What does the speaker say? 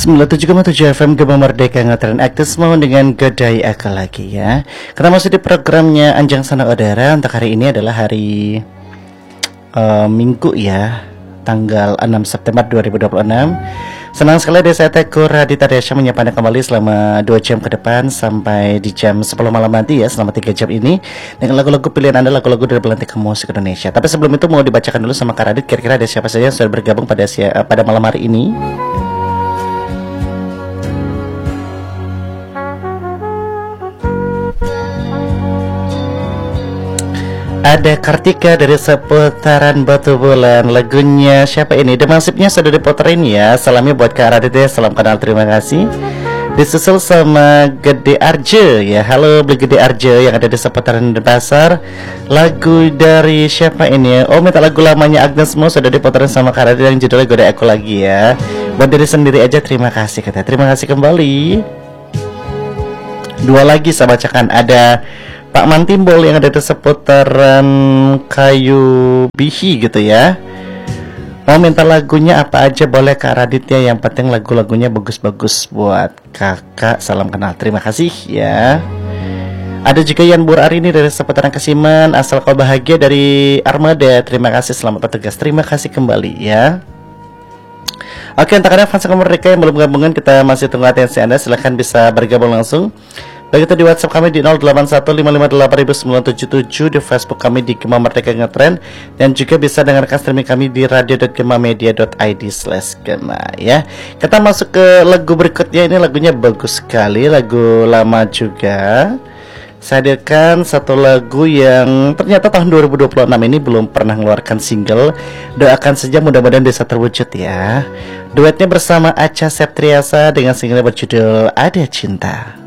97,7 FM Gema Merdeka Ngetren aktif mau dengan Gedai Aku lagi ya. Kita masih di programnya Anjang Sana Udara. Untuk hari ini adalah hari Minggu ya, tanggal 6 September 2026. Senang sekali dari saya Teguh Radita Desya menyapa Anda kembali selama 2 jam ke depan sampai di jam 10 malam nanti ya, selama 3 jam ini dengan lagu-lagu pilihan Anda, lagu-lagu dari belantika musik Indonesia. Tapi sebelum itu mau dibacakan dulu sama Kak Radit, kira-kira ada siapa saja yang sudah bergabung pada malam hari ini. Ada Kartika dari seputaran Batu Bulan. Lagunya siapa ini? Demasipnya sudah diputerin ya. Salamnya buat Kak Radit ya. Salam kenal, terima kasih. Disusul sama Gede Arje ya. Halo Beli Gede Arje yang ada di seputaran Denpasar. Lagu dari siapa ini? Oh, minta lagu lamanya Agnes Mo sudah diputerin sama Kak Radit yang judulnya Godai Aku lagi ya. Buat diri sendiri aja, terima kasih kata. Terima kasih kembali. Dua lagi saya bacakan, ada Pak Mantimbol yang ada di seputaran Kayu Bihi gitu ya. Mau minta lagunya apa aja boleh Kak Radit ya. Yang penting lagu-lagunya bagus-bagus buat kakak. Salam kenal, terima kasih ya. Ada juga Yan Burarini dari seputaran Kasiman. Asal kau bahagia dari Armada. Terima kasih, selamat bertugas. Terima kasih kembali ya. Oke, untuk Anda fans mereka yang belum gabungan, kita masih tunggu atensi Anda. Silahkan bisa bergabung langsung. Baik itu di WhatsApp kami di 0815588977, di Facebook kami di Gema Merdeka Ngetren, dan juga bisa dengarkan streaming kami di radio.gemamedia.id/gema ya. Kita masuk ke lagu berikutnya. Ini lagunya bagus sekali, lagu lama juga. Saya hadirkan satu lagu yang ternyata tahun 2026 ini belum pernah mengeluarkan single. Doakan saja mudah-mudahan bisa terwujud ya. Duetnya bersama Acha Septriasa dengan single berjudul Ada Cinta.